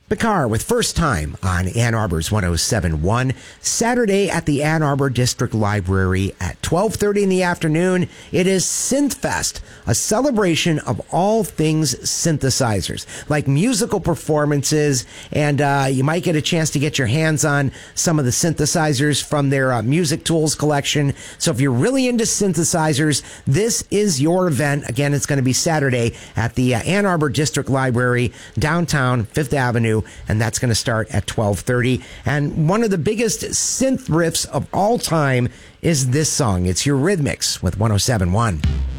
Bakar with First Time on Ann Arbor's 107.1, Saturday at the Ann Arbor District Library at 12:30 in the afternoon. It is SynthFest, a celebration of all things synthesizers, like musical performances, and you might get a chance to get your hands on some of the synthesizers from their Music Tools collection. So if you're really into synthesizers, this is your event. Again, it's going to be Saturday at the Ann Arbor District Library, downtown, Fifth Avenue, and that's going to start at 12:30. And one of the biggest synth riffs of all time is this song. It's Eurythmics with 107.1.